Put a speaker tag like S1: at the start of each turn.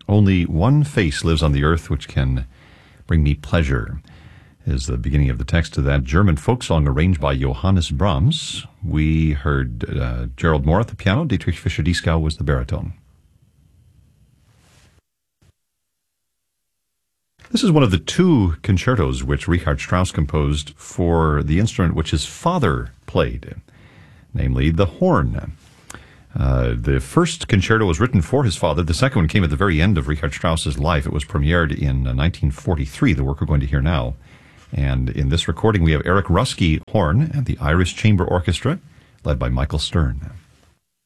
S1: Only one face lives on the earth which can bring me pleasure, is the beginning of the text of that German folk song arranged by Johannes Brahms. We heard Gerald Moore at the piano. Dietrich Fischer-Dieskau was the baritone. This is one of the two concertos which Richard Strauss composed for the instrument which his father played, namely the horn. The first concerto was written for his father. The second one came at the very end of Richard Strauss's life. It was premiered in 1943, the work we're going to hear now. And in this recording, we have Eric Ruski horn and the Irish Chamber Orchestra, led by Michael Stern.